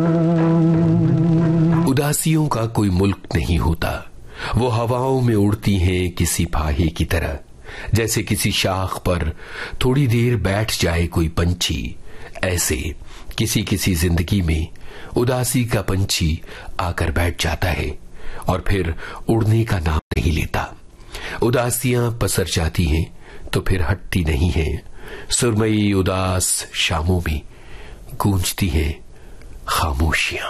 उदासियों का कोई मुल्क नहीं होता, वो हवाओं में उड़ती हैं किसी फाहे की तरह। जैसे किसी शाख पर थोड़ी देर बैठ जाए कोई पंछी, ऐसे किसी किसी जिंदगी में उदासी का पंछी आकर बैठ जाता है और फिर उड़ने का नाम नहीं लेता। उदासियां पसर जाती हैं तो फिर हटती नहीं हैं। सुरमई उदास शामों में गूंजती हैं खामोशियां।